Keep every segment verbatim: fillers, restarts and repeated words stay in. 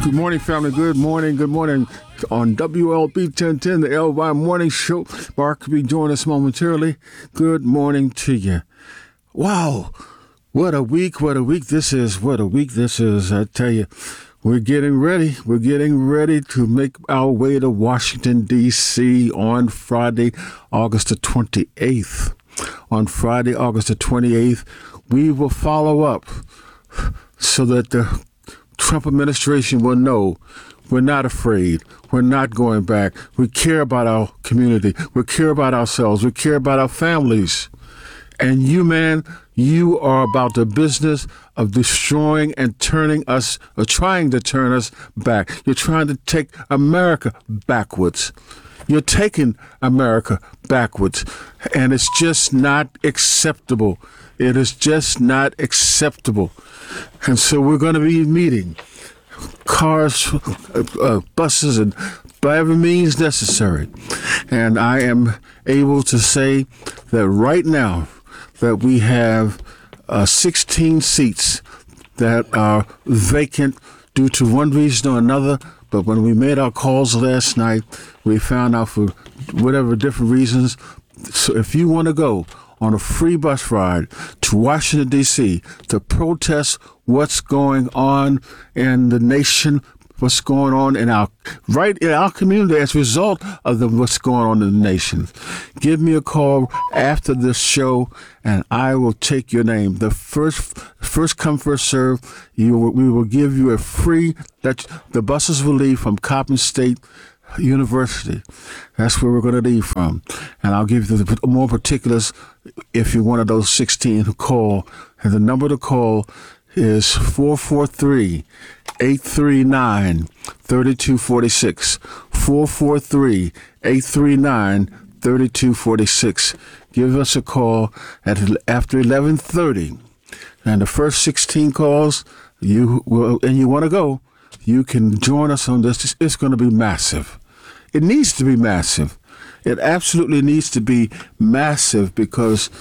Good morning, family. Good morning. Good morning. On W L B ten ten, the L Y Morning Show. Mark will be joining us momentarily. Good morning to you. Wow. What a week. What a week this is. What a week this is. I tell you, we're getting ready. We're getting ready to make our way to Washington, D C on Friday, August the twenty-eighth. On Friday, August the twenty-eighth, we will follow up so that the Trump administration will know we're not afraid. We're not going back. We care about our community. We care about ourselves. We care about our families. And you, man, you are about the business of destroying and turning us, or trying to turn us back. You're trying to take America backwards. You're taking America backwards. And it's just not acceptable. It is just not acceptable. And so we're going to be meeting cars, uh, uh, buses, and by every means necessary. And I am able to say that right now that we have uh, sixteen seats that are vacant due to one reason or another. But when we made our calls last night, we found out for whatever different reasons. So if you want to go on a free bus ride to Washington, D C to protest what's going on in the nation, what's going on in our right in our community as a result of the, what's going on in the nation. Give me a call after this show, and I will take your name. The first first come, first serve. You will, we will give you a free. That the buses will leave from Coppin State University. That's where we're going to leave from, and I'll give you the more particulars if you're one of those sixteen who call. And the number to call is four four three, eight three nine, three two four six. four four three, eight three nine, three two four six. Give us a call at after eleven thirty. And the first sixteen calls, you will, and you want to go, you can join us on this. It's going to be massive. It needs to be massive. It absolutely needs to be massive because,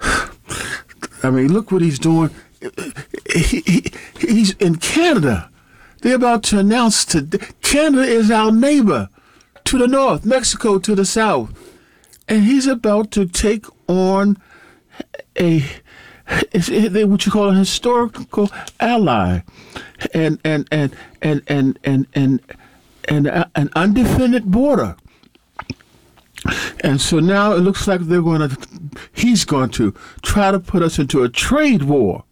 I mean, look what he's doing. He, he, he's in Canada. They're about to announce today. Canada is our neighbor to the north, Mexico to the south. And he's about to take on a, what you call a historical ally, and and and and and and and, and an undefended border. And so now it looks like they're going to, he's going to try to put us into a trade war.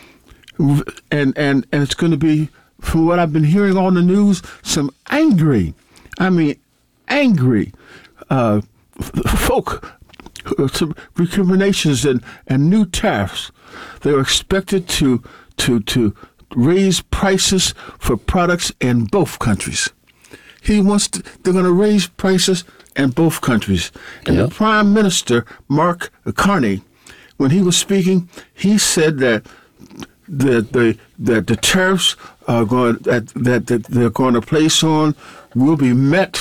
And and and it's going to be, from what I've been hearing on the news, some angry, I mean, angry uh, folk, some recriminations and, and new tariffs. They're expected to to to raise prices for products in both countries. He wants to, they're going to raise prices in both countries. And yep. The Prime Minister, Mark Carney, when he was speaking, he said that that the that the tariffs are going that, that that they're going to place on will be met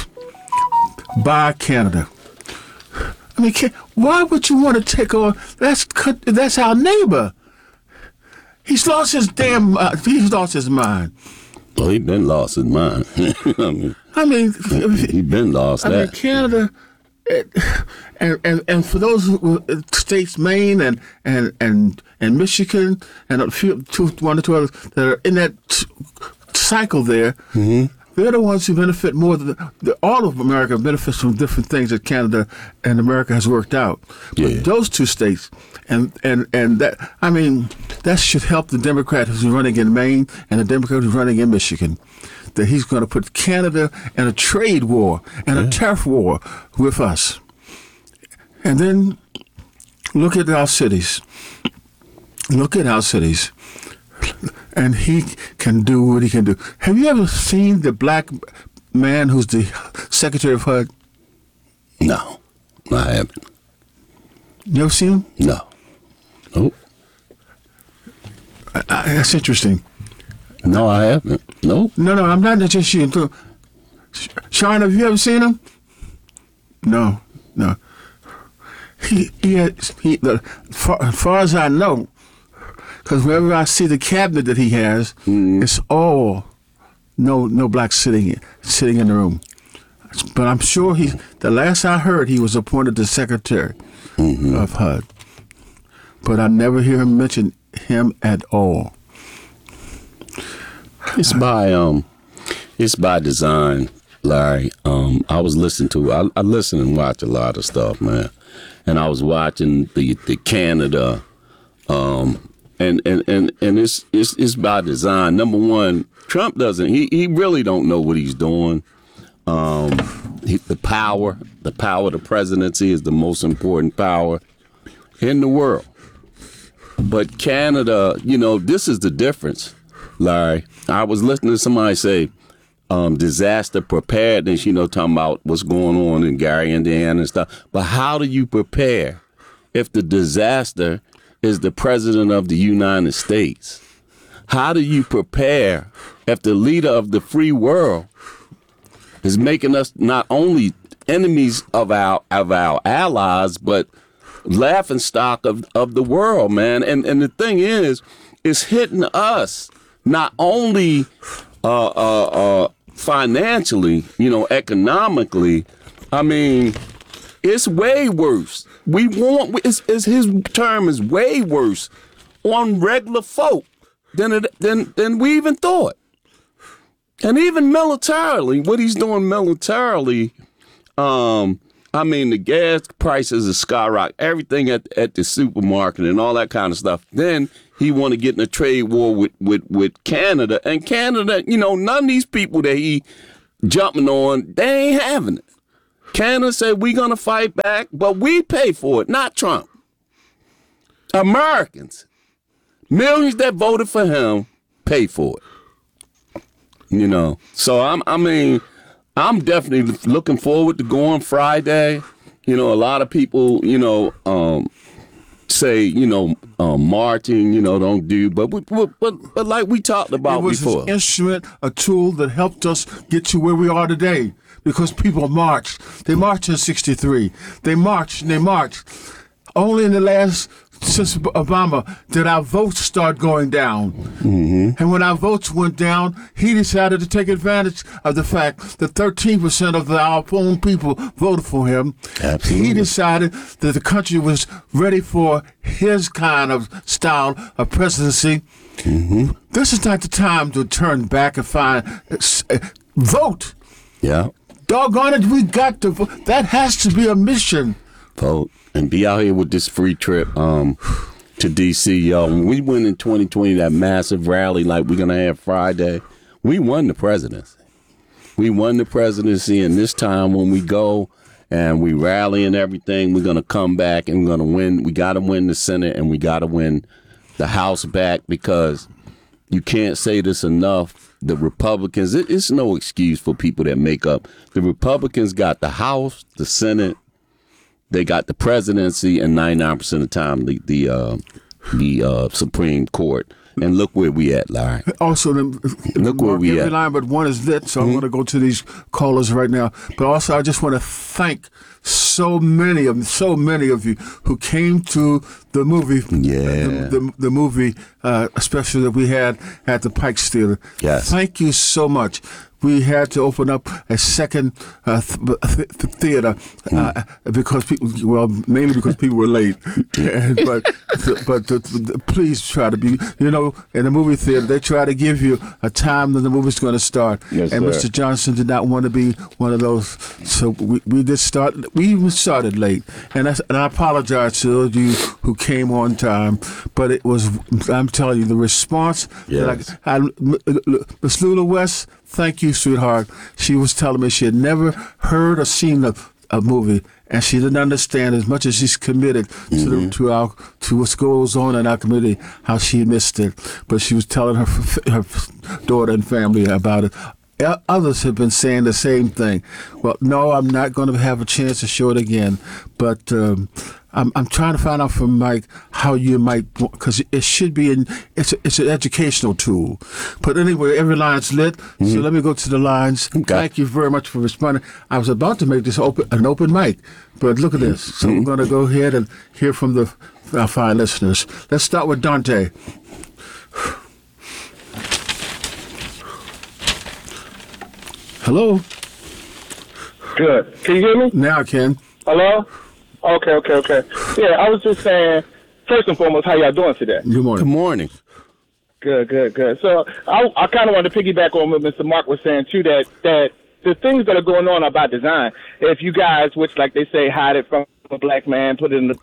by Canada. I mean, why would you want to take on? That's that's our neighbor. He's lost his damn. Uh, he's lost his mind. Well, he been lost his mind. I mean, I mean, he been lost. I that. mean, Canada. It, and, and and for those states, Maine and and and and Michigan and a few, two, one or two others that are in that cycle there, mm-hmm. They're the ones who benefit more. The, the, all of America benefits from different things that Canada and America has worked out. But yeah. Those two states, and and and that I mean, that should help the Democrat who's running in Maine and the Democrat who's running in Michigan. That he's going to put Canada in a trade war and yeah. a tariff war with us. And then look at our cities. Look at our cities. And he can do what he can do. Have you ever seen the black man who's the Secretary of H U D? No, I haven't. You ever seen him? No. Nope. I, I, that's interesting. No, I haven't. Nope. No, no, I'm not just you. Sean, have you ever seen him? No, no. He, he, had, he the, far, as far as I know, because wherever I see the cabinet that he has, mm-hmm. it's all no no blacks sitting sitting in the room. But I'm sure he. The last I heard, he was appointed the secretary mm-hmm. of H U D. But I never hear him mention him at all. It's by um, it's by design, Larry. Um, I was listening to. I, I listen and watch a lot of stuff, man. And I was watching the the Canada, um, and and and and it's it's it's by design. Number one, Trump doesn't. He he really don't know what he's doing. Um, he, the power, the power of the presidency is the most important power in the world. But Canada, you know, this is the difference, Larry. I was listening to somebody say um, disaster preparedness, you know, talking about what's going on in Gary, Indiana and stuff. But how do you prepare if the disaster is the president of the United States? How do you prepare if the leader of the free world is making us not only enemies of our of our allies, but laughing stock of, of the world, man? And and the thing is, it's hitting us not only uh, uh, uh, financially, you know, economically. I mean, it's way worse. We want it's, it's his term is way worse on regular folk than it than than we even thought. And even militarily, what he's doing militarily, um, I mean, the gas prices are skyrocketing, everything at at the supermarket and all that kind of stuff. Then he want to get in a trade war with, with, with Canada. And Canada, you know, none of these people that he jumping on, they ain't having it. Canada said, we're going to fight back, but we pay for it, not Trump. Americans, millions that voted for him, pay for it. You know, so I'm, I mean, I'm definitely looking forward to going Friday. You know, a lot of people, you know, um, say, you know, um, marching, you know, don't do, but, but, but, but like we talked about it was before. An instrument, a tool that helped us get to where we are today because people marched. They marched in sixty-three. They marched and they marched. Only in the last, since Obama, did our votes start going down. Mm-hmm. And when our votes went down, he decided to take advantage of the fact that thirteen percent of the, our own people voted for him. Absolutely. He decided that the country was ready for his kind of style of presidency. Mm-hmm. This is not the time to turn back and find, uh, vote. Yeah. Doggone it, we got to vote. That has to be a mission. Vote and be out here with this free trip um, to D C, y'all. When we went in twenty twenty, that massive rally like we're going to have Friday, we won the presidency. We won the presidency, and this time when we go and we rally and everything, we're going to come back and we're going to win. We got to win the Senate and we got to win the House back because you can't say this enough. The Republicans, it, it's no excuse for people that make up. The Republicans got the House, the Senate, they got the presidency, and ninety-nine percent of the time, the the, uh, the uh, Supreme Court. And look where we at, Larry. Also, the, look where we every at. line but one is lit, so mm-hmm. I want to go to these callers right now. But also, I just want to thank so many of so many of you who came to the movie, yeah, the, the, the movie, uh, especially that we had at the Pikes Theater. Yes, thank you so much. We had to open up a second uh, th- th- theater uh, mm. because people, well, mainly because people were late. and, but but the, the, please try to be, you know, in the movie theater, they try to give you a time that the movie's going to start. Yes, and sir. Mister Johnson did not want to be one of those. So we, we did start, we even started late. And, that's, and I apologize to those of you who came on time. But it was, I'm telling you, the response. Yes. That I, I, Miss Lula West, thank you, sweetheart. She was telling me she had never heard or seen a, a movie, and she didn't understand as much as she's committed mm-hmm. to the, to our to what goes on in our community, how she missed it. But she was telling her her daughter and family about it. Others have been saying the same thing. Well, no, I'm not going to have a chance to show it again, but um, I'm, I'm trying to find out from Mike how you might, because it should be in. It's a, it's an educational tool. But anyway, every line's lit. Mm-hmm. So let me go to the lines. Okay. Thank you very much for responding. I was about to make this open an open mic, but look at this. So mm-hmm. I'm going to go ahead and hear from the our fine listeners. Let's start with Dante. Hello? Good. Can you hear me? Now I can. Hello? Okay, okay, okay. Yeah, I was just saying, first and foremost, how y'all doing today? Good morning. Good morning. Good, good, good. So I, I kind of wanted to piggyback on what Mister Mark was saying, too, that, that the things that are going on about design, if you guys, which, like they say, hide it from a black man, put it in the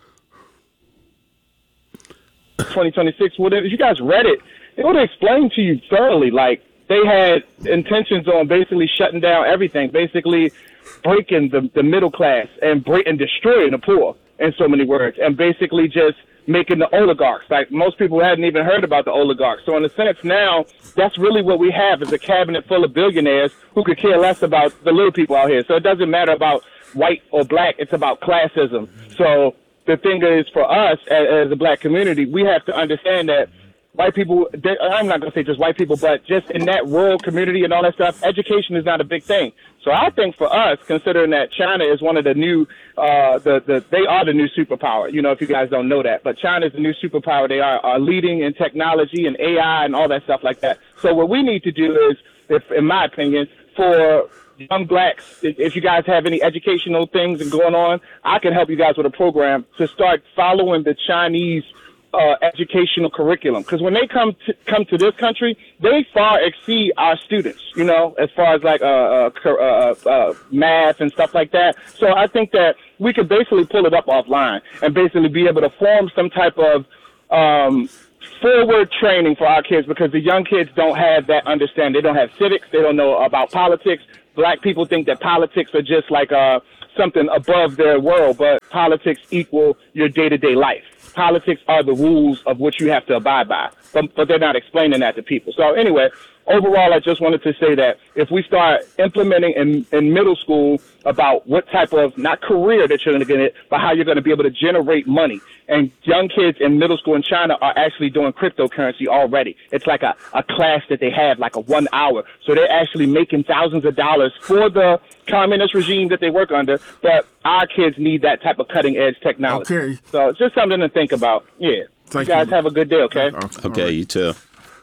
twenty twenty-six, well, if you guys read it, it would explain to you thoroughly, like, they had intentions on basically shutting down everything, basically breaking the, the middle class and break, and destroying the poor, in so many words, and basically just making the oligarchs. Like, most people hadn't even heard about the oligarchs. So in a sense now, that's really what we have is a cabinet full of billionaires who could care less about the little people out here. So it doesn't matter about white or black. It's about classism. So the thing is, for us as, as a black community, we have to understand that white people, I'm not going to say just white people, but just in that rural community and all that stuff, education is not a big thing. So I think for us, considering that China is one of the new, uh, the, the they are the new superpower, you know, if you guys don't know that. But China is the new superpower. They are, are leading in technology and A I and all that stuff like that. So what we need to do is, if, in my opinion, for young blacks, if you guys have any educational things going on, I can help you guys with a program to start following the Chinese Uh, educational curriculum, because when they come to, come to this country, they far exceed our students, you know, as far as like uh, uh, uh, uh, math and stuff like that. So I think that we could basically pull it up offline and basically be able to form some type of um, forward training for our kids, because the young kids don't have that understanding. They don't have civics. They don't know about politics. Black people think that politics are just like uh, something above their world, but politics equal your day-to-day life. Politics are the rules of which you have to abide by, but, but they're not explaining that to people. So anyway, overall, I just wanted to say that if we start implementing in, in middle school about what type of, not career that you're going to get it, but how you're going to be able to generate money. And young kids in middle school in China are actually doing cryptocurrency already. It's like a, a class that they have, like a one hour. So they're actually making thousands of dollars for the communist regime that they work under. But our kids need that type of cutting edge technology. Okay. So it's just something to think about. Yeah. Thank you guys you. have a good day, okay? Okay, you too.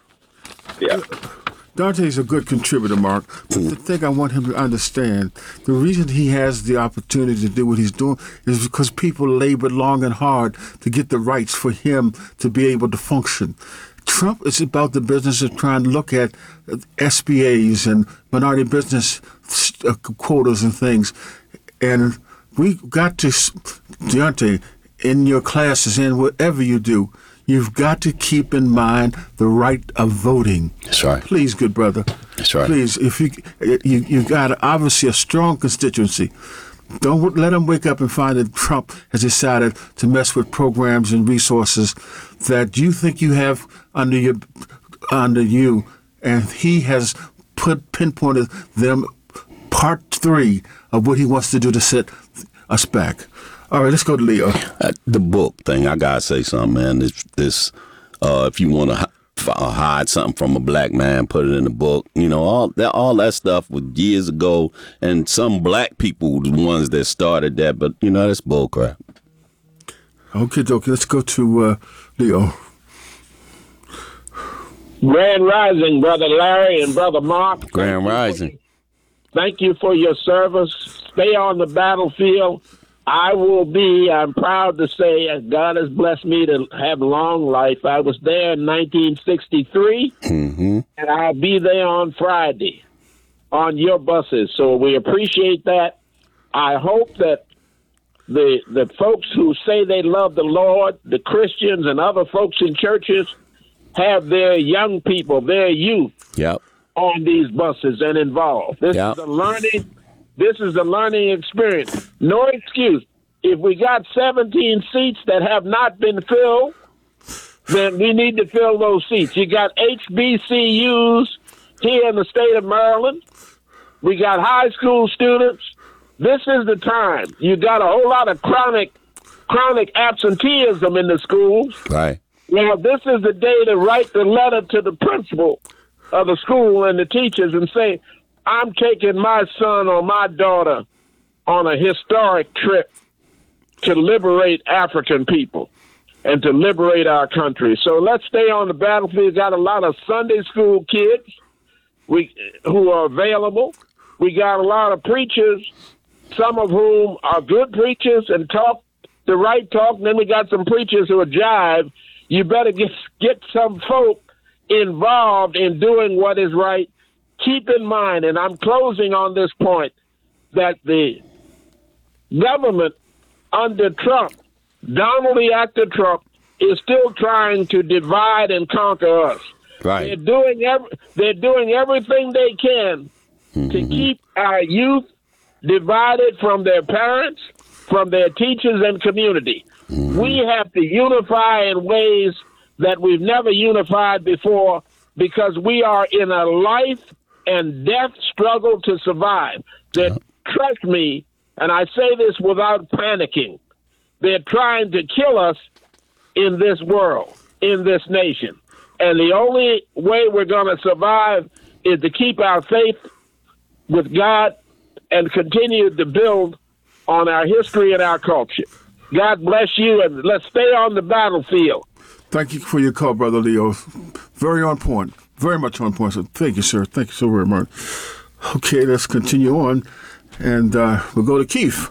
Yeah. Dante's a good contributor, Mark. But the thing I want him to understand, the reason he has the opportunity to do what he's doing is because people labored long and hard to get the rights for him to be able to function. Trump is about the business of trying to look at S B As and minority business quotas and things. And we got to, Deontay, in your classes and whatever you do, you've got to keep in mind the right of voting. That's right. Please, good brother. That's right. Please, if you you you got obviously a strong constituency, don't let them wake up and find that Trump has decided to mess with programs and resources that you think you have under your under you, and he has put pinpointed them part three of what he wants to do to set us back. All right, let's go to Leo. Uh, the book thing, I gotta say something, man. This, this uh, if you want to h- hide something from a black man, put it in the book. You know, all that, all that stuff was years ago, and some black people were the ones that started that. But you know, that's bull crap. Okay, okay, let's go to uh, Leo. Grand Rising, Brother Larry and Brother Mark. Grand Rising. Thank you for your service. Stay on the battlefield. I will be, I'm proud to say, God has blessed me to have long life. I was there in nineteen sixty-three, Mm-hmm. and I'll be there on Friday on your buses. So we appreciate that. I hope that the the folks who say they love the Lord, the Christians and other folks in churches, have their young people, their youth, Yep. on these buses and involved. This Yep. is a learning. This is a learning experience. No excuse. If we got seventeen seats that have not been filled, then we need to fill those seats. You got H B C Us here in the state of Maryland. We got high school students. This is the time. You got a whole lot of chronic, chronic absenteeism in the schools. Right. Well, this is the day to write the letter to the principal of the school and the teachers and say, I'm taking my son or my daughter on a historic trip to liberate African people and to liberate our country. So let's stay on the battlefield. Got a lot of Sunday school kids we who are available. We got a lot of preachers, some of whom are good preachers and talk the right talk. And then we got some preachers who are jive. You better get get some folk involved in doing what is right. Keep in mind, and I'm closing on this point, that the government under Trump, Donald the actor Trump, is still trying to divide and conquer us. Right. They're doing every, they're doing everything they can mm-hmm. to keep our youth divided from their parents, from their teachers and community. Mm-hmm. We have to unify in ways that we've never unified before, because we are in a life and death struggle to survive. That, yeah. Trust me, and I say this without panicking, they're trying to kill us in this world, in this nation. And the only way we're going to survive is to keep our faith with God and continue to build on our history and our culture. God bless you, and let's stay on the battlefield. Thank you for your call, Brother Leo. Very on point. Very much on point. So thank you, sir. Thank you so very much. Okay, let's continue on. And uh, we'll go to Keith.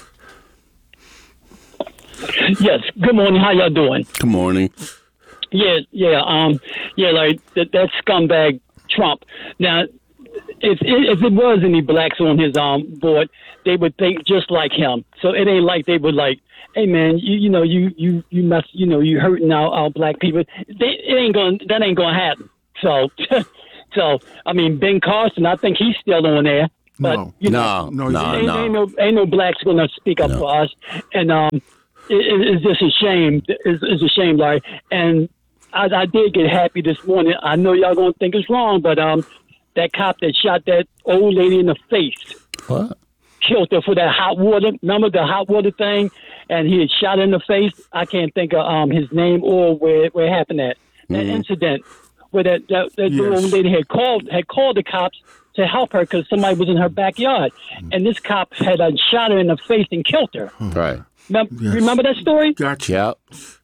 Yes. Good morning. How y'all doing? Good morning. Yeah, yeah, um, yeah. Like that, that scumbag Trump. Now, if if it was any blacks on his um board, they would think just like him. So it ain't like they would like, hey man, you you know you you you must you know you hurting our, our black people. They, it ain't going that ain't gonna happen. So, so I mean Ben Carson, I think he's still on there. But no, you know, no, no, ain't, no, ain't no ain't no blacks gonna speak up no. for us. And um, it, it's just a shame. It's, it's a shame, Larry. And I, I did get happy this morning. I know y'all gonna think it's wrong, but um, that cop that shot that old lady in the face, what? Killed her for that hot water. Remember the hot water thing? And he had shot her in the face. I can't think of um his name or where where it happened at that mm-hmm. incident where that that, that yes. old lady had called had called the cops to help her because somebody was in her backyard, mm-hmm. and this cop had uh, shot her in the face and killed her. Right. Remember, yes. remember that story? Gotcha. Yep.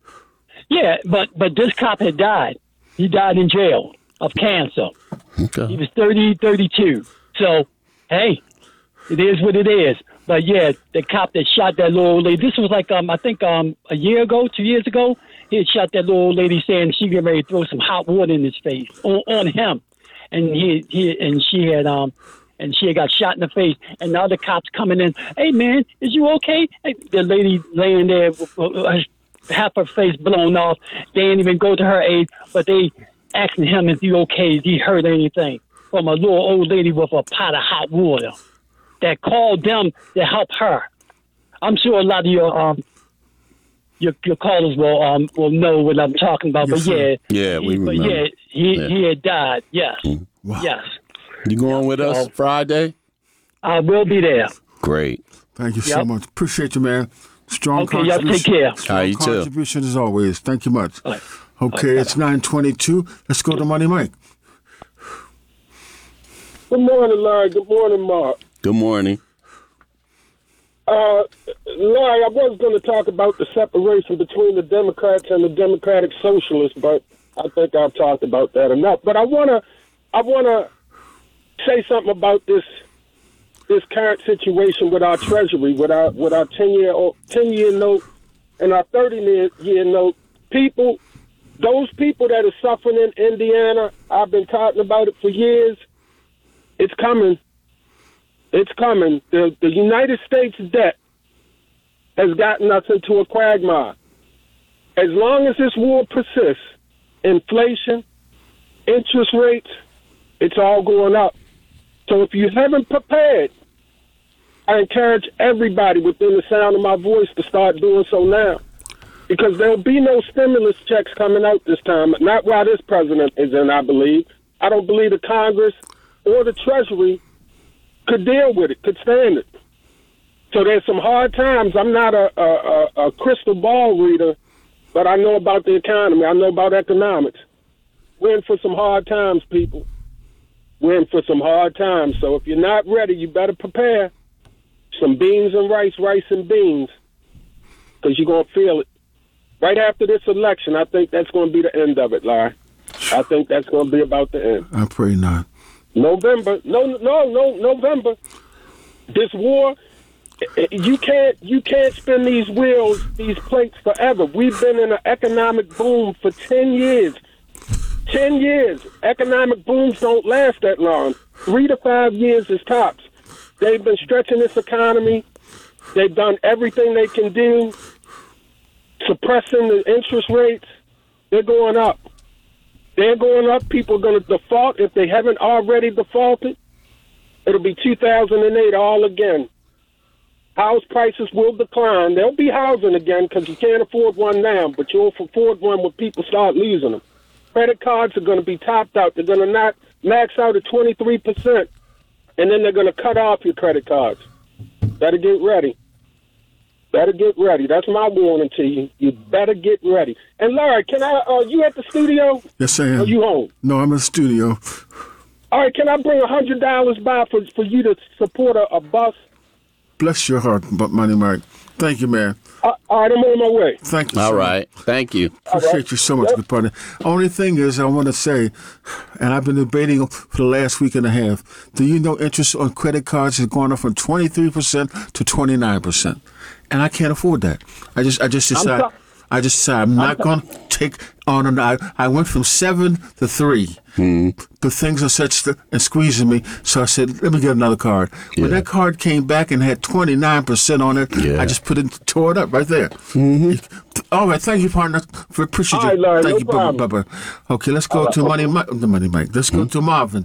Yeah, but but this cop had died. He died in jail of cancer. Okay. He was thirty, thirty-two. So, hey, it is what it is. But yeah, the cop that shot that little old lady, this was like, um, I think um, a year ago, two years ago, he had shot that little old lady saying she getting ready to throw some hot water in his face, on, on him. And he, he and she had um and she had got shot in the face, and the other cops coming in, hey man, is you okay? Hey, the lady laying there with uh, half her face blown off. They didn't even go to her aid, but they asking him if he okay, if he heard anything from a little old lady with a pot of hot water that called them to help her. I'm sure a lot of your um your your callers will um will know what I'm talking about. Yes, but yeah, yeah, we he, but remember. yeah, he Yeah. he had died. Yes, Mm. Wow. yes. You going with us So- Friday? I will be there. Great. Thank you so Yep. much. Appreciate you, man. Strong Okay, y'all contribution. take care. Strong All right, you too. contribution as always. Thank you much. All right. Okay, it's nine twenty-two. Let's go to Money Mike. Good morning, Larry. Good morning, Mark. Good morning. Uh, Larry, I was going to talk about the separation between the Democrats and the Democratic Socialists, but I think I've talked about that enough. But I want to, I want to say something about this, this current situation with our Treasury, with our with our ten year ten year note and our thirty year note. People, those people that are suffering in Indiana, I've been talking about it for years. It's coming. It's coming. The, the United States debt has gotten us into a quagmire. As long as this war persists, inflation, interest rates, it's all going up. So if you haven't prepared, I encourage everybody within the sound of my voice to start doing so now. Because there'll be no stimulus checks coming out this time. Not while this president is in, I believe. I don't believe the Congress or the Treasury could deal with it, could stand it. So there's some hard times. I'm not a, a, a crystal ball reader, but I know about the economy. I know about economics. We're in for some hard times, people. We're in for some hard times. So if you're not ready, you better prepare. Some beans and rice, rice and beans, because you're going to feel it. Right after this election, I think that's going to be the end of it, Larry. I think that's going to be about the end. I pray not. November. No, no, no, November. This war, you can't you can't spin these wheels, these plates forever. We've been in an economic boom for ten years. Ten years. Economic booms don't last that long. Three to five years is tops. They've been stretching this economy. They've done everything they can do, suppressing the interest rates. They're going up. They're going up. People are going to default. If they haven't already defaulted, it'll be two thousand eight all again. House prices will decline. There'll be housing again because you can't afford one now, but you'll afford one when people start losing them. Credit cards are going to be topped out. They're going to not max out at twenty-three percent, and then they're going to cut off your credit cards. Better get ready. Better get ready. That's my warning to you. You better get ready. And Larry, can I? Uh, you at the studio? Yes, I am. Are you home? No, I'm in the studio. All right. Can I bring a hundred dollars by for for you to support a, a bus? Bless your heart, Money Mike. Thank you, man. Uh, all right, I'm on my way. Thank you. All so right. Thank you. Appreciate right. you so much, Yep. good partner. Only thing is, I want to say, and I've been debating for the last week and a half. Do you know interest on credit cards is going up from twenty-three percent to twenty-nine percent, and I can't afford that. I just, I just decided, so- I just decided I'm not going to take on. And I, I went from seven to three. Mm-hmm. But things are such th- and squeezing me, so I said, let me get another card. When Yeah. that card came back and had twenty-nine percent on it, Yeah. I just put it, tore it up right there. Mm-hmm. All right, thank you, partner. For appreciate All right, you. Larry, Thank no you, problem. bye bye. Okay, let's go to Money Mike. The Money Mike. Let's go to Marvin.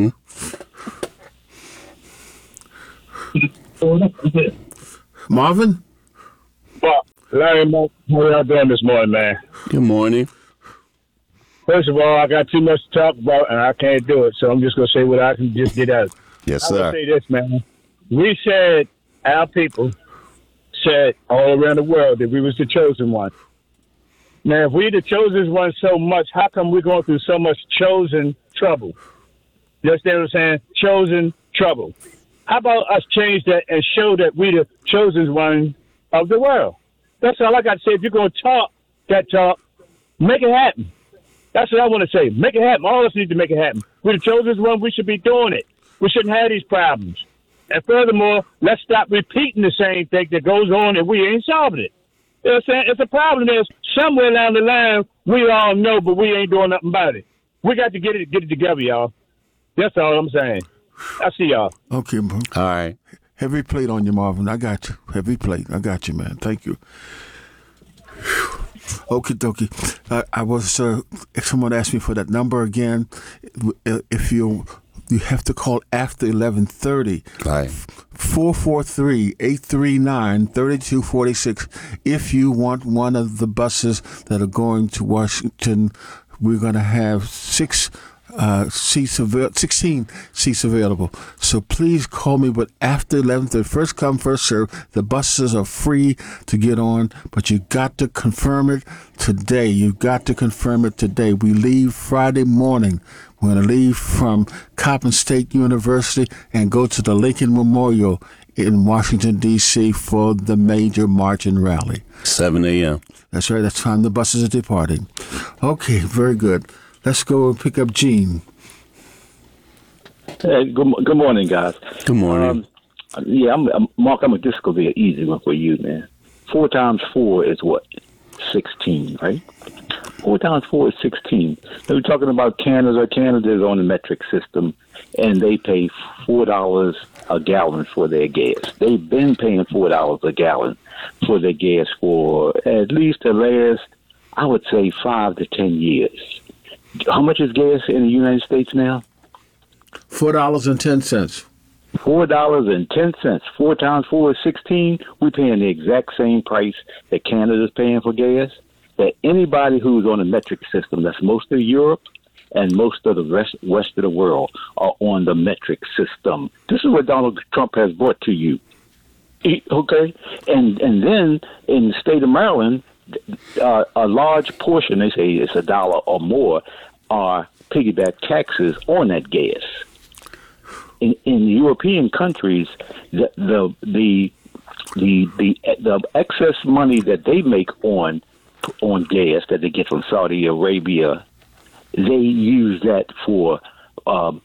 Marvin. Well, Larry, Mo, how y'all doing this morning, man? Good morning. First of all, I got too much to talk about, and I can't do it, so I'm just going to say what I can just get out. Yes, I'm going sir. to say this, man. We said, our people said all around the world that we was the chosen one. Now, if we the chosen one so much, how come we're going through so much chosen trouble? You understand what I'm saying? Chosen trouble. How about us change that and show that we the chosen one of the world? That's all I got to say. If you're going to talk that talk, make it happen. That's what I want to say. Make it happen. All of us need to make it happen. We're the chosen one. We should be doing it. We shouldn't have these problems. And furthermore, let's stop repeating the same thing that goes on and we ain't solving it. You know what I'm saying? It's a problem is somewhere down the line, we all know, but we ain't doing nothing about it. We got to get it get it together, y'all. That's all I'm saying. I see y'all. Okay, bro. All right. Heavy plate on you, Marvin. I got you. Heavy plate. I got you, man. Thank you. Okie dokie. Uh, I was. Uh, if someone asked me for that number again, if you you have to call after eleven thirty. Right. four four three, eight three nine, three two four six. If you want one of the buses that are going to Washington, we're going to have six uh, seats avail- sixteen seats available. So please call me, but after eleven thirty, first come, first serve. The buses are free to get on, but you got to confirm it today. You got to confirm it today. We leave Friday morning. We're going to leave from Coppin State University and go to the Lincoln Memorial in Washington, D C for the major march and rally. seven a.m. That's right. That's time the buses are departing. Okay, very good. Let's go and pick up Gene. Hey, good, good morning, guys. Good morning. Um, yeah, I'm, I'm Mark. I'm a this gonna be an easy one for you, man. Four times four is what? Sixteen, right? Four times four is sixteen. Now we're talking about Canada. Canada is on the metric system, and they pay four dollars a gallon for their gas. They've been paying four dollars a gallon for their gas for at least the last, I would say, five to ten years. How much is gas in the United States now? Four dollars and ten cents. Four dollars and ten cents. Four times four is sixteen. We're paying the exact same price that Canada's paying for gas. That anybody who's on a metric system, that's most of Europe and most of the rest west of the world, are on the metric system. This is what Donald Trump has brought to you. He- okay, and and then in the state of Maryland, uh, a large portion, they say it's a dollar or more, are piggyback taxes on that gas. In, in European countries, the the the the the, the excess money that they make on on gas that they get from Saudi Arabia, they use that for um,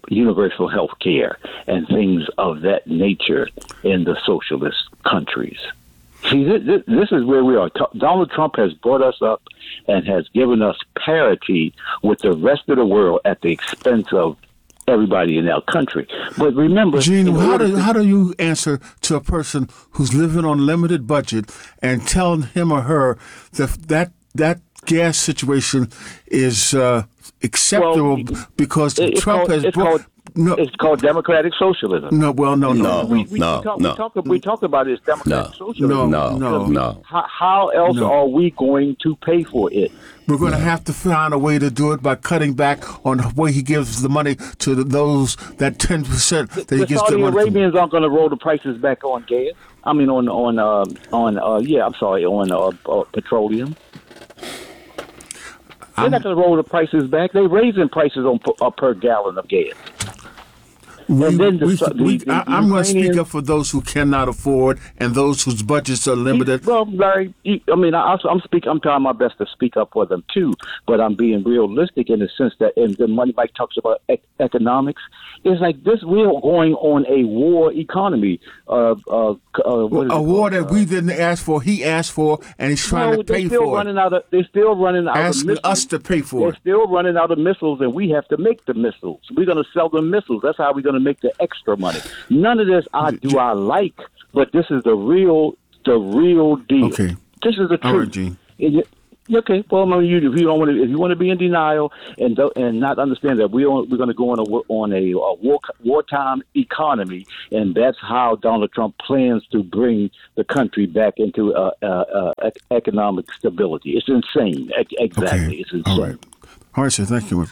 universal health care and things of that nature in the socialist countries. See, this, this is where we are. Donald Trump has brought us up and has given us parity with the rest of the world at the expense of everybody in our country. But remember, Gene, how do, to, how do you answer to a person who's living on a limited budget and telling him or her that that, that gas situation is uh, acceptable well, because it, Trump called, has it's brought... Called, No, it's called democratic socialism. no, well, no, no, No. We, we, No, we, talk, no. we, talk, we talk about it as democratic No. socialism. No, No, no. no. How, how else No. are we going to pay for it? We're going to have to find a way to do it by cutting back on the way he gives the money to the, those, that ten percent that he The gives Saudi the money to. Arabians aren't going to roll the prices back on gas. I mean, on on uh, on uh, yeah, I'm sorry, on uh, uh, petroleum. They're I'm- not going to roll the prices back. They're raising prices on per, uh, per gallon of gas. We, And then the- we, the- we, the I, I'm going to speak Ukrainians- up for those who cannot afford and those whose budgets are limited. Well, Larry, I mean, I, I'm speak. I'm trying my best to speak up for them too, but I'm being realistic in the sense that, and the Money Mike talks about ec- economics. It's like this: we're going on a war economy. Uh, uh, uh, what is A it war called? that we didn't ask for, he asked for, and he's trying No, to pay they're still for running it. out of. They're still running out of Asking missiles. us to pay for They're it. still running out of missiles, and we have to make the missiles. We're going to sell them missiles. That's how we're going to make the extra money. None of this I do I like, but this is the real, the real deal. Okay. This is the All right, truth. Gene. Is it- Okay, well, I mean, you, if you don't want to, if you want to be in denial and do, and not understand that we are, we're going to go on a on a, a war wartime economy, and that's how Donald Trump plans to bring the country back into uh, uh, uh, economic stability. It's insane. E- Exactly, Okay. it's insane. All right. All right, sir. Thank you.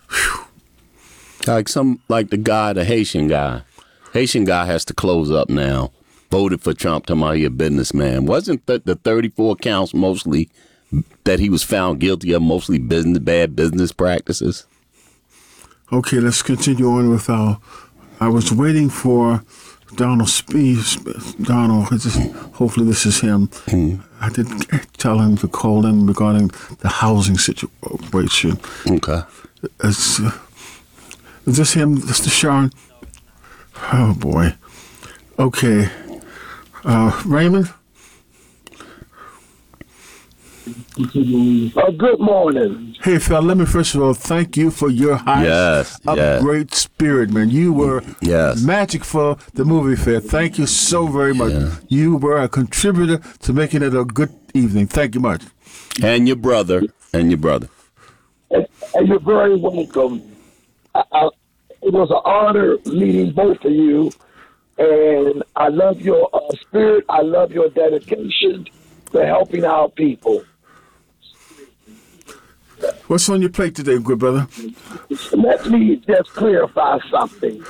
Like some, like the guy, the Haitian guy. Haitian guy has to close up now. Voted for Trump, talking about he a businessman. Wasn't the, the thirty-four counts mostly that he was found guilty of, mostly business, bad business practices? Okay, let's continue on with our. I was waiting for Donald Speed. Donald, it's just- hopefully this is him. Mm. I did tell him to call in regarding the housing situation. Okay. Is, uh, is this him, Mister Sharon? Oh, boy. Okay. Uh, Raymond? Uh, good morning. Hey, Phil, let me first of all thank you for your high Yes, up yes. great spirit, man. You were Yes. magic for the movie fair. Thank you so very much. Yeah. You were a contributor to making it a good evening. Thank you much. And your brother. And your brother. And, and you're very welcome. I, I, it was an honor meeting both of you, and I love your uh, spirit. I love your dedication to helping our people. What's on your plate today, good brother? Let me just clarify something.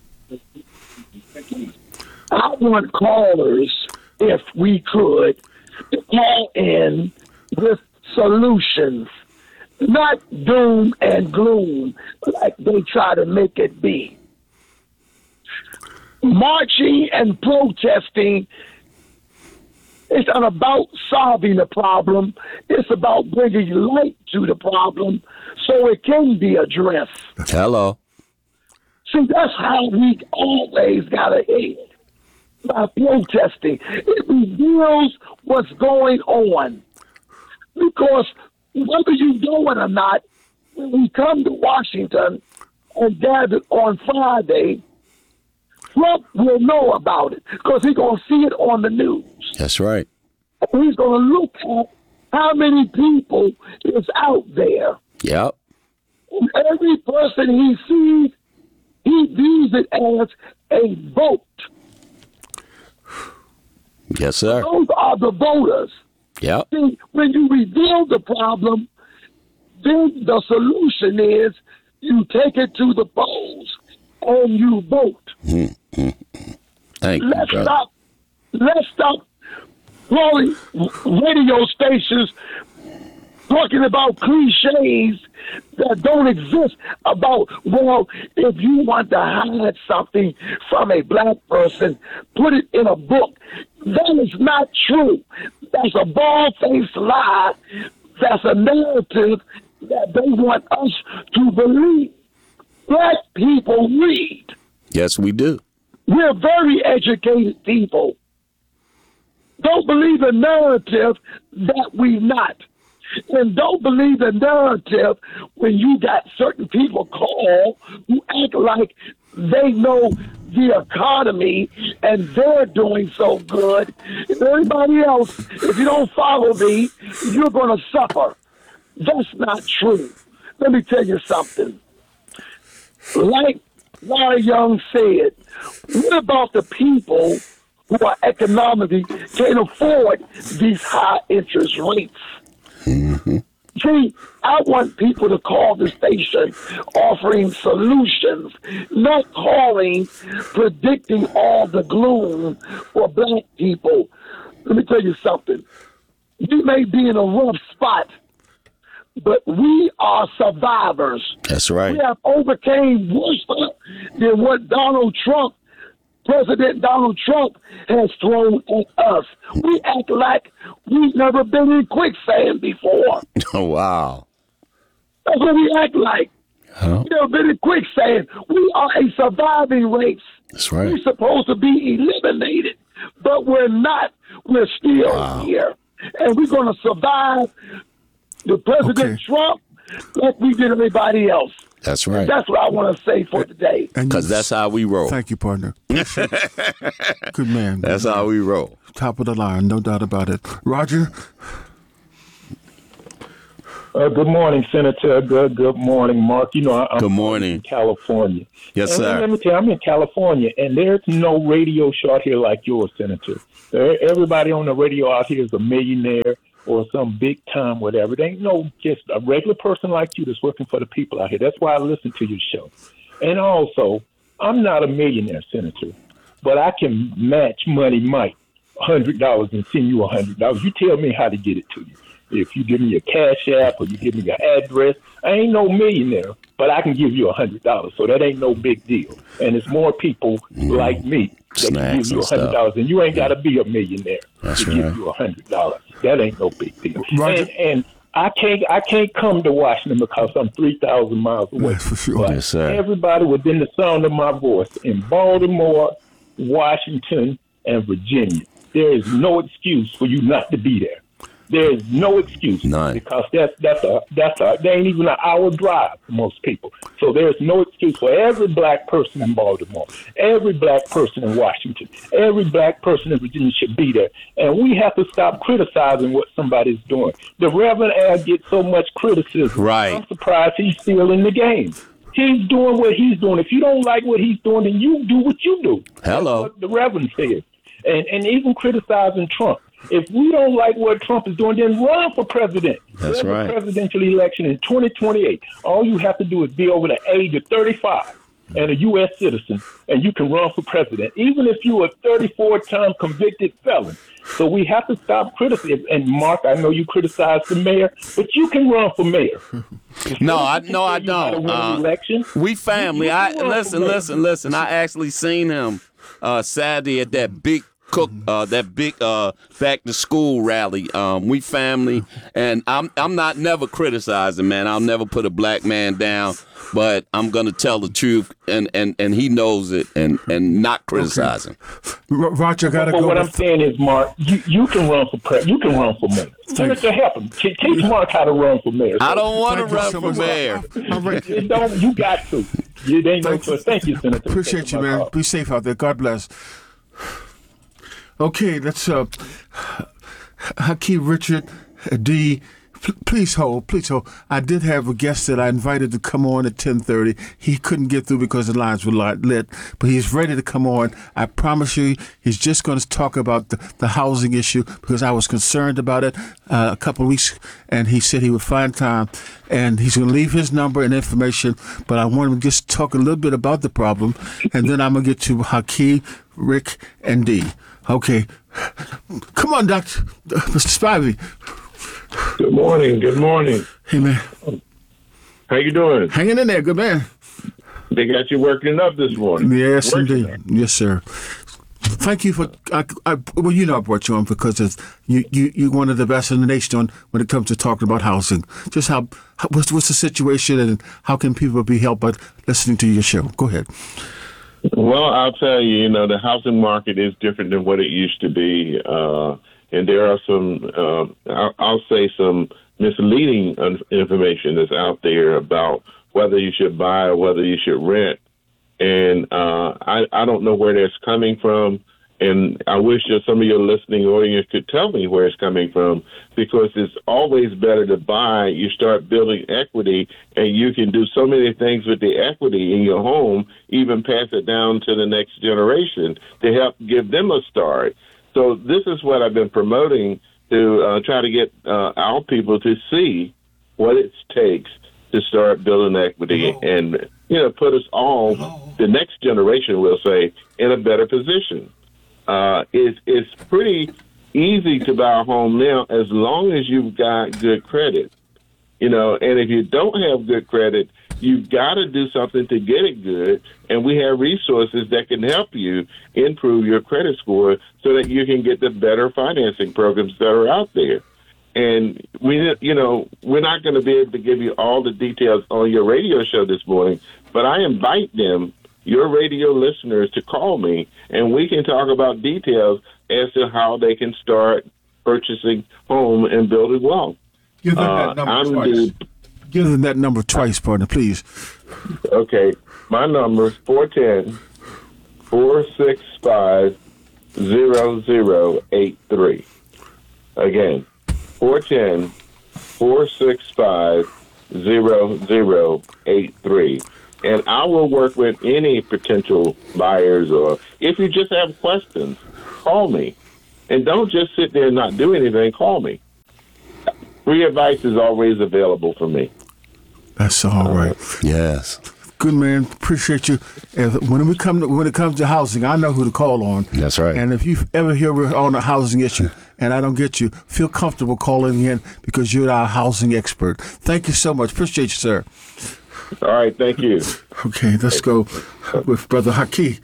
I want callers, if we could, to call in with solutions, not doom and gloom like they try to make it be. Marching and protesting is not about solving the problem. It's about bringing light to the problem so it can be addressed. Hello. See, that's how we always got to end, by protesting. It reveals what's going on. Because whether you know it or not, when we come to Washington and gather on Friday, Trump will know about it because he's going to see it on the news. That's right. He's going to look at how many people is out there. Yep. And every person he sees, he views it as a vote. Yes, sir. Those are the voters. Yep. See, when you reveal the problem, then the solution is you take it to the polls and you vote. Thank you, Let's brother. stop. Let's stop calling radio stations talking about cliches that don't exist about, well, if you want to hide something from a black person, put it in a book. That is not true. That's a bald-faced lie. That's a narrative that they want us to believe. Black people read. Yes, we do. We're very educated people. Don't believe the narrative that we not. And don't believe the narrative when you got certain people call who act like they know the economy and they're doing so good. And everybody else, if you don't follow me, you're going to suffer. That's not true. Let me tell you something. Like Larry Young said, what about the people who are economically can't afford these high interest rates? Mm-hmm. See, I want people to call the station offering solutions, not calling, predicting all the gloom for black people. Let me tell you something. You may be in a rough spot, but we are survivors. That's right. We have overcame worse than what Donald Trump, President Donald Trump, has thrown at us. We act like we've never been in quicksand before. Oh, wow. That's what we act like. Huh? We've never been in quicksand. We are a surviving race. That's right. We're supposed to be eliminated, but we're not. We're still Wow. here. And we're going to survive the President Okay. Trump like we did everybody else. That's right. That's what I want to say for today. And Because that's how we roll. Thank you, partner. Good man. That's how we roll. Top of the line, no doubt about it. Roger? Uh, good morning, Senator. Good good morning, Mark. You know, I- I'm Good morning. in California. Yes, And sir. Let me tell you, I'm in California, and there's no radio show out here like yours, Senator. There- Everybody on the radio out here is a millionaire or some big time whatever. There ain't no just a regular person like you that's working for the people out here. That's why I listen to your show. And also, I'm not a millionaire, Senator, but I can match Money Mike one hundred dollars and send you one hundred dollars. You tell me how to get it to you. If you give me your Cash App or you give me your address, I ain't no millionaire, but I can give you one hundred dollars. So that ain't no big deal. And it's more people like me that can Snacks give you and one hundred dollars. stuff. And you ain't got to be a millionaire That's to right. give you one hundred dollars. That ain't no big deal. Roger. And, and I can't I can't come to Washington because I'm three thousand miles away. Yes, for sure. But Yes, sir. everybody within the sound of my voice in Baltimore, Washington, and Virginia, there is no excuse for you not to be there. There is no excuse. None. Because that's that's a that's a they ain't even an hour drive for most people. So there's no excuse for every black person in Baltimore, every black person in Washington, every black person in Virginia should be there. And we have to stop criticizing what somebody's doing. The Reverend Al gets so much criticism. Right. I'm surprised he's still in the game. He's doing what he's doing. If you don't like what he's doing, then you do what you do. Hello. That's what the Reverend said. And and even criticizing Trump. If we don't like what Trump is doing, then run for president. That's There's a right. presidential election in twenty twenty-eight. All you have to do is be over the age of thirty-five and a U S citizen, and you can run for president, even if you're a thirty-four-time convicted felon. So we have to stop criticizing. And Mark, I know you criticize the mayor, but you can run for mayor. No, I no, I You gotta don't. win the Uh, election. we family. You- you I can run listen, for mayor. listen, listen. I actually seen him uh, Saturday at that big cook, uh, that big uh, back to school rally. Um, we family, and I'm I'm not never criticizing, man. I'll never put a black man down, but I'm gonna tell the truth, and and, and he knows it, and and not criticizing. R- Roger, gotta But go. what I'm with- saying is, Mark, you, you can run for pre- you can run for mayor. Senator, help him. Te- Teach Mark how to run for mayor. I don't want to Thank you run so for much. mayor. All right. You don't. You got to. You ain't no choice. Thank you, Senator. for Appreciate taking you, my man. call. Be safe out there. God bless. Okay, let's uh Hakeem Richard D. P- Please hold, please hold. I did have a guest that I invited to come on at ten thirty. He couldn't get through because the lines were li- lit, but he's ready to come on. I promise you, he's just going to talk about the, the housing issue because I was concerned about it uh, a couple of weeks, and he said he would find time, and he's going to leave his number and information, but I want him to just talk a little bit about the problem, and then I'm going to get to Hakeem, Rick, and D. Okay. Come on, Doctor Mister Spivey. Good morning. Good morning. Hey, man. How you doing? Hanging in there, good man. They got you working up this morning. Yes, Working indeed. up. Yes, sir. Thank you for. I, I, well, you know I brought you on because it's, you you you're one of the best in the nation on when it comes to talking about housing. Just how, how what's what's the situation and how can people be helped by listening to your show? Go ahead. Well, I'll tell you, you know, the housing market is different than what it used to be, uh, and there are some, uh, I'll, I'll say, some misleading information that's out there about whether you should buy or whether you should rent. And uh, I, I don't know where that's coming from. And I wish that some of your listening audience could tell me where it's coming from, because it's always better to buy. You start building equity, and you can do so many things with the equity in your home, even pass it down to the next generation to help give them a start. So this is what I've been promoting to uh, try to get uh, our people to see what it takes to start building equity oh. and, you know, put us all, oh. the next generation will say, in a better position. Uh, it's, it's pretty easy to buy a home now as long as you've got good credit, you know, and if you don't have good credit, you've got to do something to get it good. And we have resources that can help you improve your credit score so that you can get the better financing programs that are out there. And we, you know, we're not going to be able to give you all the details on your radio show this morning, but I invite them, your radio listeners, to call me, and we can talk about details as to how they can start purchasing home and building wealth. Give them that number uh, twice. The, Give them that number twice, partner, please. Okay. My number is four one zero, four six five, zero zero eight three. Again, four one zero, four six five, zero zero eight three. And I will work with any potential buyers, or if you just have questions, call me. And don't just sit there and not do anything, call me. Free advice is always available for me. That's all right. Yes. Good, man. Appreciate you. And when we come to, when it comes to housing, I know who to call on. That's right. And if you ever hear we're on a housing issue and I don't get you, feel comfortable calling in because you're our housing expert. Thank you so much. Appreciate you, sir. All right. Thank you. Okay, let's go with Brother Haki.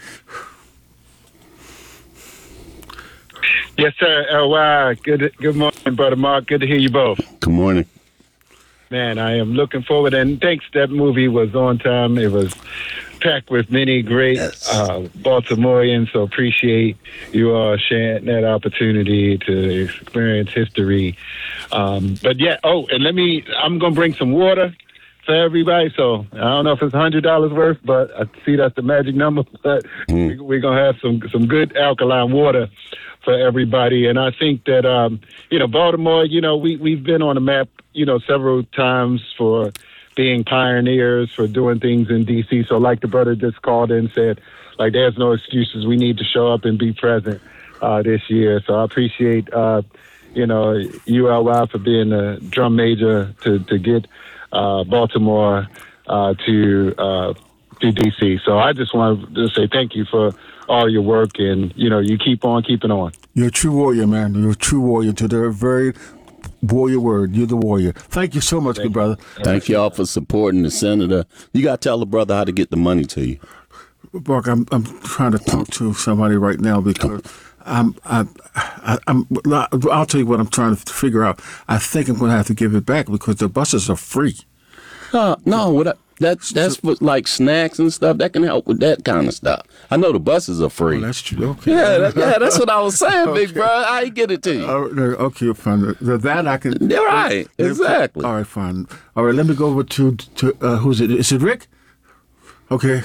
Yes, sir. L Y. Good, good morning, Brother Mark. Good to hear you both. Good morning. Man, I am looking forward, and thanks. That movie was on time. It was packed with many great yes. uh, Baltimoreans, so appreciate you all sharing that opportunity to experience history. Um, but yeah, oh, and let me, I'm going to bring some water for everybody. So I don't know if it's one hundred dollars worth, but I see that's the magic number. But mm. we're going to have some, some good alkaline water for everybody. And I think that, um, you know, Baltimore, you know, we, we've been on the map, you know, several times for being pioneers, for doing things in D C. So like the brother just called in and said, like, there's no excuses. We need to show up and be present uh, this year. So I appreciate, uh, you know, U L Y for being a drum major to, to get uh, Baltimore uh, to, uh, to D C. So I just want to say thank you for all your work, and, you know, you keep on keeping on. You're a true warrior, man. You're a true warrior to the very warrior word. You're the warrior. Thank you so much, Thank good brother. Thank y'all for supporting the senator. You got to tell the brother how to get the money to you. Mark, I'm I'm trying to talk to somebody right now because I'm I, I, I'm I'll tell you what I'm trying to figure out. I think I'm going to have to give it back because the buses are free. Uh, no, what I, that's that's for like snacks and stuff. That can help with that kind of stuff. I know the buses are free. Oh, that's true. Okay. Yeah, that, yeah, that's what I was saying, okay. Big bro. I get it to you. Uh, okay, fine. That I can. You're right. Uh, exactly. All right, fine. All right, let me go over to to uh, who's it? Is it Rick? Okay.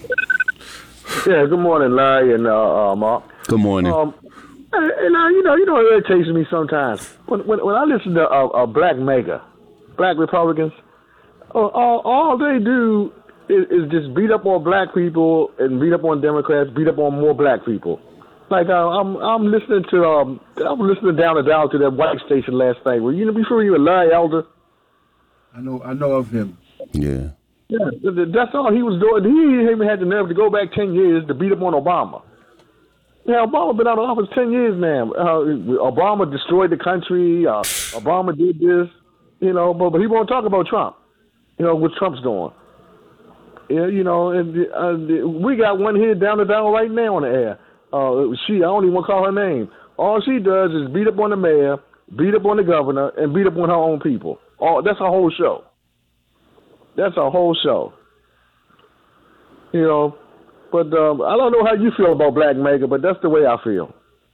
Yeah. Good morning, Larry and uh, uh, Mark. Good morning. Um, and, and uh, you know, you know, it irritates me sometimes when when, when I listen to a, a black maker, black Republicans. All, all, all they do is, is just beat up on black people and beat up on Democrats, beat up on more black people. Like uh, I'm, I'm listening to, um, I'm listening down and down to that white station last night. Well, you know, before you were Larry Elder. I know, I know of him. Yeah. Yeah, that's all he was doing. He even had the nerve to go back ten years to beat up on Obama. Yeah, Obama been out of office ten years now. Uh, Obama destroyed the country. Uh, Obama did this, you know, but, but he won't talk about Trump. You know, what Trump's doing. Yeah, you know, and uh, we got one here down the down right now on the air. uh, she, I don't even want to call her name. All she does is beat up on the mayor, beat up on the governor, and beat up on her own people. All that's her whole show. That's her whole show. You know, but um, I don't know how you feel about Black Mega, but that's the way I feel.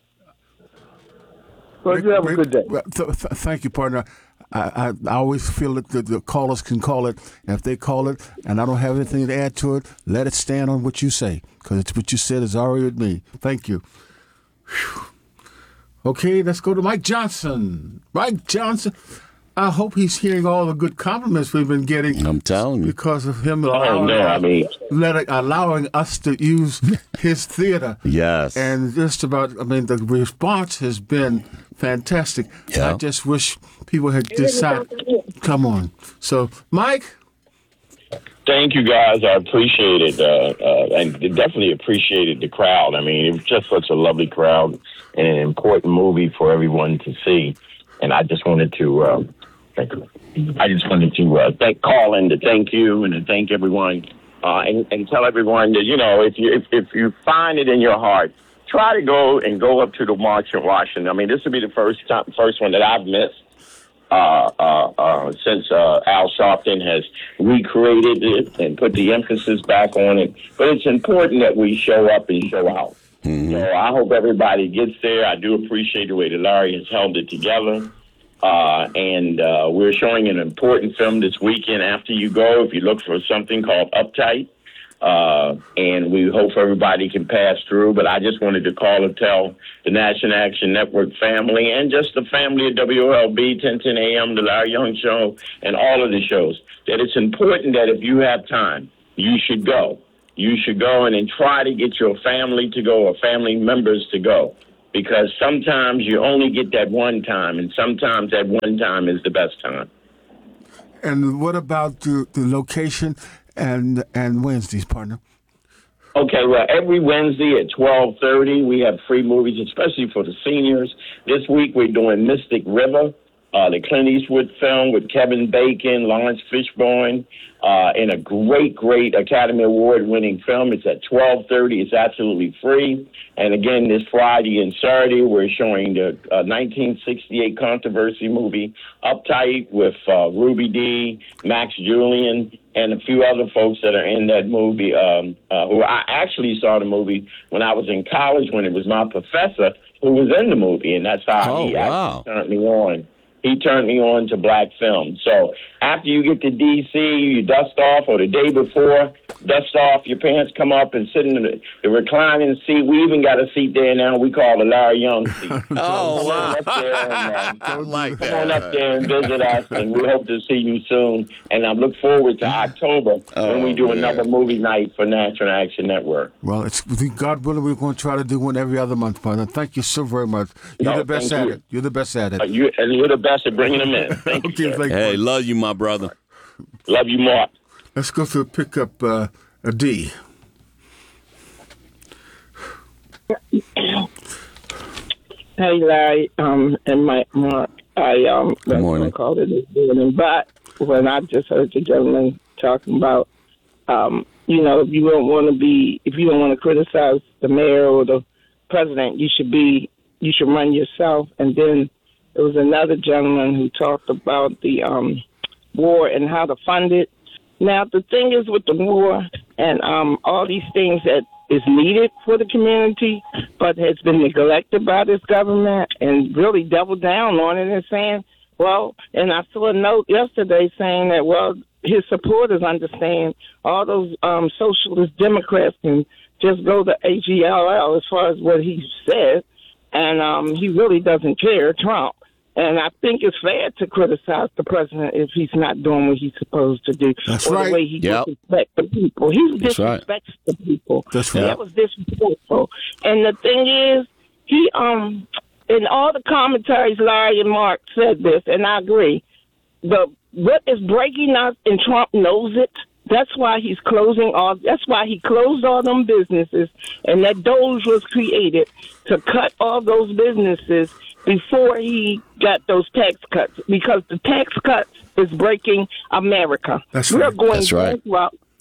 But you have a good day. Well, th- th- thank you, partner. I, I, I always feel that the, the callers can call it, and if they call it, and I don't have anything to add to it, let it stand on what you say, because it's what you said is already with me. Thank you. Whew. Okay, let's go to Mike Johnson. Mike Johnson. I hope he's hearing all the good compliments we've been getting. I'm telling you. Because of him Oh, allowing, no, I mean, let, allowing us to use his theater. Yes. And just about, I mean, the response has been fantastic. Yeah. I just wish people had decided, come on. So, Mike? Thank you, guys. I appreciate it. Uh, uh, and definitely appreciated the crowd. I mean, it was just such a lovely crowd and an important movie for everyone to see. And I just wanted to, uh, thank you. I just wanted to uh, thank, call in to thank you and to thank everyone, uh, and, and tell everyone that, you know, if you if, if you find it in your heart, try to go and go up to the March in Washington. I mean, this will be the first time, first one that I've missed uh, uh, uh, since uh, Al Sharpton has recreated it and put the emphasis back on it. But it's important that we show up and show out. Mm-hmm. So I hope everybody gets there. I do appreciate the way that Larry has held it together. Uh, and uh, we're showing an important film this weekend after you go, if you look for something called Uptight. Uh, and we hope everybody can pass through. But I just wanted to call and tell the National Action Network family and just the family of W L B, ten ten A M, the Larry Young Show, and all of the shows, that it's important that if you have time, you should go. You should go and then try to get your family to go or family members to go, because sometimes you only get that one time, and sometimes that one time is the best time. And what about the, the location and and Wednesdays, partner? Okay, well, every Wednesday at twelve thirty, we have free movies, especially for the seniors. This week we're doing Mystic River, uh, the Clint Eastwood film with Kevin Bacon, Lawrence Fishburne, uh, and a great, great Academy Award-winning film. It's at twelve thirty. It's absolutely free. And again, this Friday and Saturday, we're showing the uh, nineteen sixty-eight controversy movie Uptight with uh, Ruby Dee, Max Julian, and a few other folks that are in that movie. Um, uh, who I actually saw the movie when I was in college, when it was my professor who was in the movie, and that's how Oh, he wow. actually turned me on. He turned me on to black film. So after you get to D C, you dust off, or the day before, dust off, your pants come up and sit in the, the reclining seat. We even got a seat there now we call the Larry Young seat. Oh, wow. Come on up there and, uh, I like come that. on up there and visit us, and we hope to see you soon. And I look forward to October when we do Oh, man. another movie night for National Action Network. Well, it's God willing, we're going to try to do one every other month, partner. Thank you so very much. You're No, the best thank at you. it. You're the best at it. Uh, you, and you're the best at bringing them in. Thank Okay, you, sir. thank you. Hey, love you, my brother. Love you, Mark. Let's go to pick up uh, a D. Hey, Larry, um, and my Mark. I um, Good morning. called it this morning, but when I just heard the gentleman talking about, um, you know, if you don't want to be, if you don't want to criticize the mayor or the president, you should be, you should run yourself. And then there was another gentleman who talked about the um, war and how to fund it. Now, the thing is with the war and um, all these things that is needed for the community, but has been neglected by this government and really doubled down on it and saying, well, and I saw a note yesterday saying that, well, his supporters understand all those um, socialist Democrats can just go to A G L L as far as what he said, and um, he really doesn't care, Trump. And I think it's fair to criticize the president if he's not doing what he's supposed to do. That's or right. the way he Yep. disrespects the people. He That's right. disrespects the people. That's And right. that was disrespectful. And the thing is, he, um, in all the commentaries, Larry and Mark said this, and I agree. The what is breaking us, and Trump knows it. That's why he's closing all. That's why he closed all them businesses, and that Doge was created to cut all those businesses before he got those tax cuts, because the tax cuts is breaking America. That's We're right. going That's right. bankrupt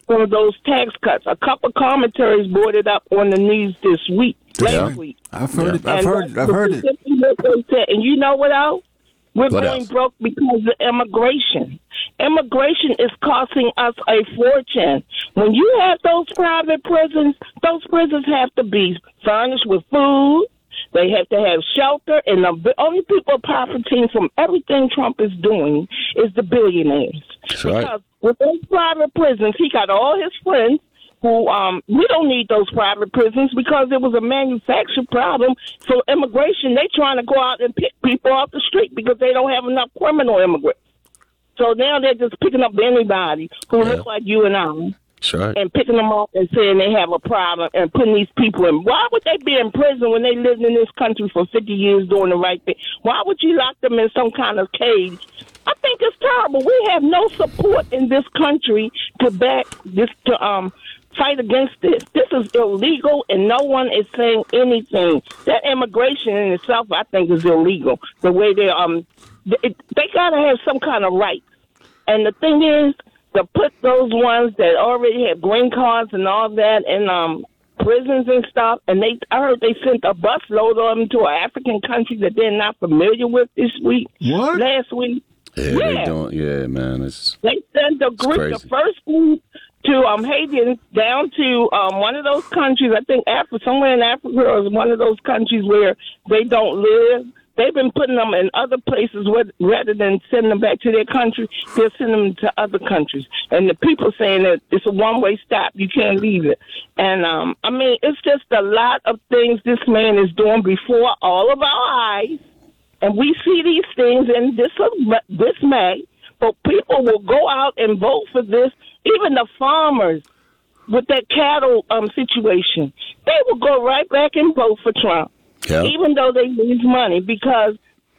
for those tax cuts. A couple commentaries brought it up on the news this week, Yeah. last week. I've heard it. I've And heard. I've heard it. it. And you know what else? We're What going else? broke because of immigration. Immigration is costing us a fortune. When you have those private prisons, those prisons have to be furnished with food. They have to have shelter, and the only people profiting from everything Trump is doing is the billionaires. That's right. Because with those private prisons, he got all his friends who, um, we don't need those private prisons because it was a manufactured problem. So immigration, they trying to go out and pick people off the street because they don't have enough criminal immigrants. So now they're just picking up anybody who Yeah. looks like you and I. That's right. And picking them up and saying they have a problem and putting these people in. Why would they be in prison when they lived in this country for fifty years doing the right thing? Why would you lock them in some kind of cage? I think it's terrible. We have no support in this country to back this, to um fight against this. This is illegal, and no one is saying anything. That immigration in itself, I think, is illegal. The way they um they, they gotta have some kind of rights. And the thing is, to put those ones that already have green cards and all that in um, prisons and stuff, and they I heard they sent a busload of them to an African country that they're not familiar with this week. What? Last week. Yeah, Yeah. they don't. Yeah, man. It's They sent the group, the crazy. first group to um, Haitians down to um, one of those countries, I think Africa, somewhere in Africa, or one of those countries where they don't live. They've been putting them in other places where, rather than sending them back to their country, they're sending them to other countries. And the people saying that it's a one-way stop. You can't leave it. And, um, I mean, it's just a lot of things this man is doing before all of our eyes. And we see these things in this, this May. But people will go out and vote for this. Even the farmers with that cattle um, situation, they will go right back and vote for Trump. Yeah. Even though they lose money, because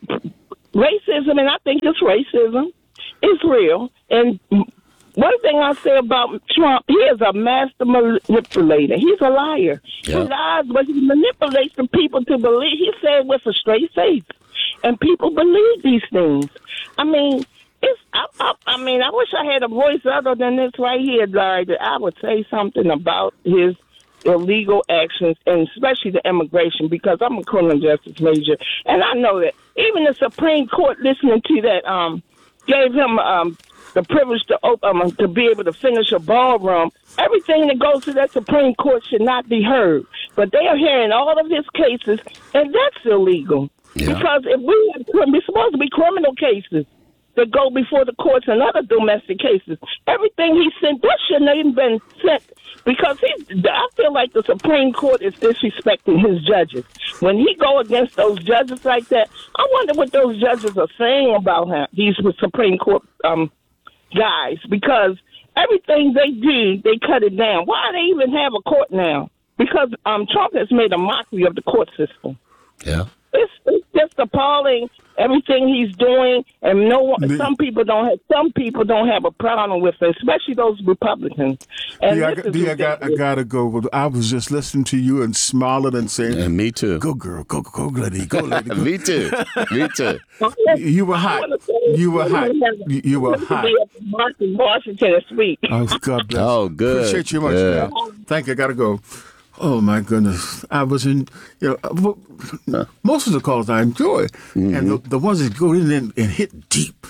racism, and I think it's racism, is real. And one thing I say about Trump, he is a master manipulator. He's a liar. Yeah. He lies, but he manipulates the people to believe. He said with a straight face, and people believe these things. I mean, it's. I, I, I mean, I wish I had a voice other than this right here, Larry, that I would say something about his illegal actions, and especially the immigration, because I'm a criminal justice major, and I know that even the Supreme Court listening to that um, gave him um, the privilege to open, um, to be able to finish a ballroom. Everything that goes to that Supreme Court should not be heard, but they are hearing all of his cases, and that's illegal. Yeah. Because if we have, we're supposed to be criminal cases that go before the courts and other domestic cases. Everything he sent, that shouldn't have even been sent, because he, I feel like the Supreme Court is disrespecting his judges. When he go against those judges like that, I wonder what those judges are saying about him, these Supreme Court um, guys, because everything they do, they cut it down. Why do they even have a court now? Because um, Trump has made a mockery of the court system. Yeah. It's, it's just appalling, everything he's doing, and no one. The- some people don't have. Some people don't have a problem with it, especially those Republicans. And D, I, this is D, I got, I ridiculous. gotta go. I was just listening to you and smiling and saying, And me too. "Go, girl, go, go, go, lady, go, lady." Go. Me too. Me too. You were hot. You were hot. You, you were hot. Washington, Washington to speak. Oh, God bless. Oh, good. Appreciate you much. Yeah. Yeah. Thank you. I gotta go. Oh my goodness! I was in, you know, uh, most of the calls I enjoy, Mm-hmm. and the, the ones that go in and, and hit deep,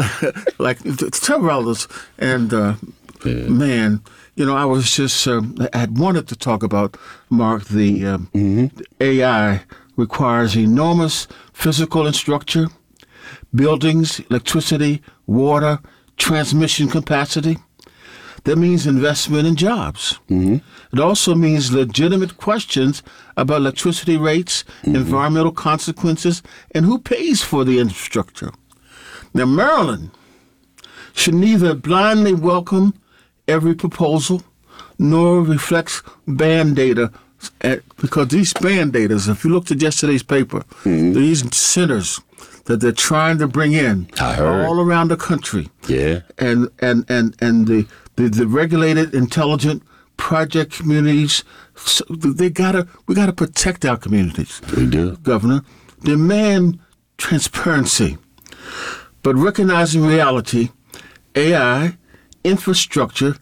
like several others. And uh, Yeah. man, you know, I was just um, I had wanted to talk about, Mark, the um, Mm-hmm. A I requires enormous physical and structure, buildings, electricity, water, transmission capacity. That means investment in jobs. Mm-hmm. It also means legitimate questions about electricity rates, Mm-hmm. environmental consequences, and who pays for the infrastructure. Now, Maryland should neither blindly welcome every proposal nor reflect band data, at, because these band data, if you looked at yesterday's paper, Mm-hmm. these centers that they're trying to bring in I heard. all around the country, Yeah. and and and and the the, the regulated, intelligent project communities, so they gotta we gotta protect our communities. We do. Governor, demand transparency, but recognizing reality, A I, infrastructure,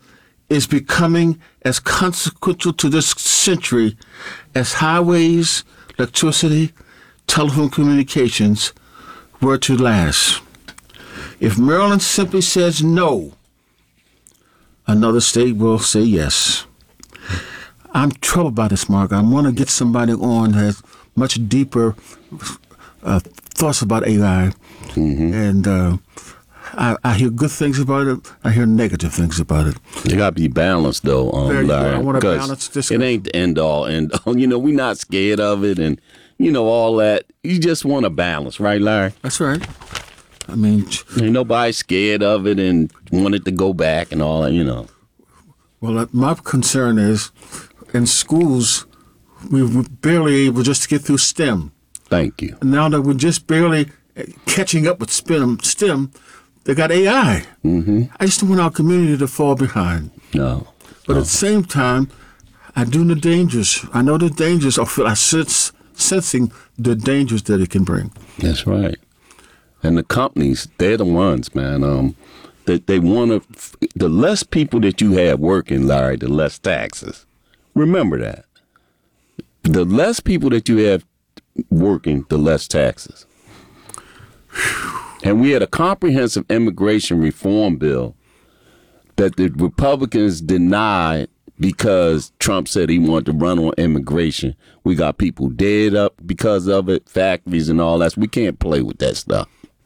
is becoming as consequential to this century as highways, electricity, telephone communications were to last. If Maryland simply says no, another state will say yes. I'm troubled by this, Mark. I want to get somebody on that has much deeper uh, thoughts about A I. Mm-hmm. And uh, I, I hear good things about it. I hear negative things about it. You got to be balanced, though, um, There you go. Larry. I want to 'cause balance this. It ain't the end all, end all. You know, we're not scared of it and, you know, all that. You just want to balance, right, Larry? That's right. I mean, ain't nobody scared of it and wanted to go back and all that, you know. Well, uh, my concern is in schools, we were barely able just to get through STEM. Thank you. Now that we're just barely catching up with STEM, STEM they got A I. Mm-hmm. I just don't want our community to fall behind. No. But no. at the same time, I do know the dangers. I know the dangers. I feel I sense sensing the dangers that it can bring. That's right. And the companies, they're the ones, man. Um, that they, they want to. The less people that you have working, Larry, the less taxes. Remember that. The less people that you have working, the less taxes. And we had a comprehensive immigration reform bill that the Republicans denied because Trump said he wanted to run on immigration. We got people dead up because of it, factories and all that. We can't play with that stuff.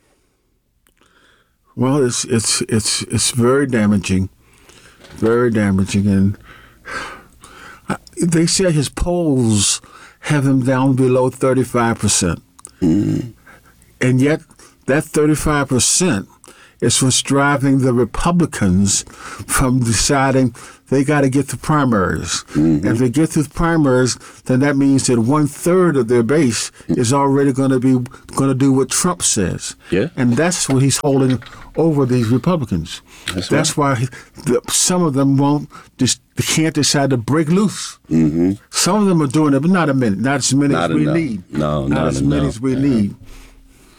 Well, it's it's it's it's very damaging, very damaging, and they say his polls have him down below thirty-five percent, mm. and yet that thirty-five percent is what's driving the Republicans from deciding they got to get the primaries. Mm-hmm. And if they get through the primaries, then that means that one third of their base is already going to be going to do what Trump says. Yeah. And that's what he's holding over these Republicans. That's, that's right. why he, the, some of them won't just they can't decide to break loose. Mm-hmm. Some of them are doing it, but not a minute, not as many not as we enough. need. No, not, not as enough. many as we yeah. need.